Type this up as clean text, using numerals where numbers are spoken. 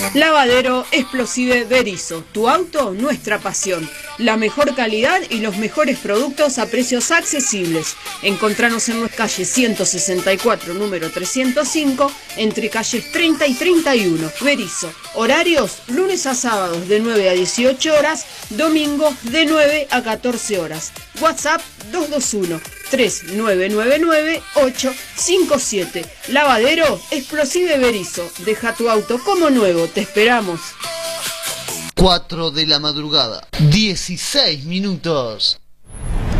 Lavadero Explosive Berizo, tu auto, nuestra pasión. La mejor calidad y los mejores productos a precios accesibles. Encontranos en nuestra calle 164, número 305, entre calles 30 y 31. Berizo. Horarios, lunes a sábados de 9 a 18 horas, domingos de 9 a 14 horas. WhatsApp 221-3999-857. Lavadero Explosive Berizo. Deja tu auto como nuevo, te esperamos. 4 de la madrugada, 16 minutos.